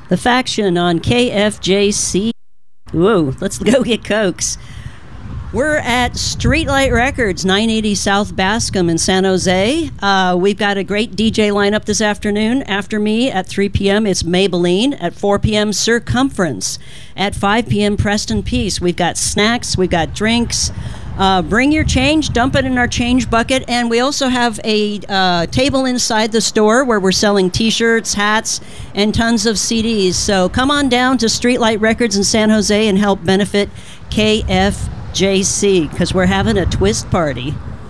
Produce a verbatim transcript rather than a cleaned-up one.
The Faction on K F J C. Whoa, let's go get Cokes. We're at Streetlight Records, nine eighty South Bascom in San Jose. Uh, we've got a great D J lineup this afternoon. After me at three p.m. it's Maybelline. At four p.m. Circumference. At five p.m. Preston Peace. We've got snacks, we've got drinks. Uh, bring your change, dump it in our change bucket, and we also have a uh, table inside the store where we're selling t-shirts, hats, and tons of C Ds. So come on down to Streetlight Records in San Jose and help benefit K F J C, because we're having a twist party.